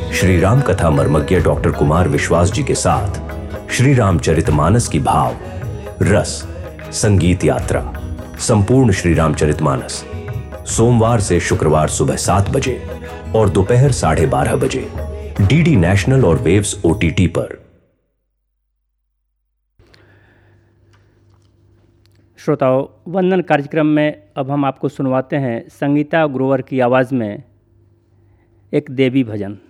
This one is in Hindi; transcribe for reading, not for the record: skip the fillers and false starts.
श्री राम कथा मर्मज्ञ डॉक्टर कुमार विश्वास जी के साथ श्री रामचरितमानस की भाव रस संगीत यात्रा संपूर्ण श्री रामचरितमानस सोमवार से शुक्रवार सुबह 7 बजे और दोपहर 12:30 बजे डीडी नेशनल और वेव्स OTT पर। श्रोताओं, वंदन कार्यक्रम में अब हम आपको सुनवाते हैं संगीता ग्रोवर की आवाज़ में एक देवी भजन।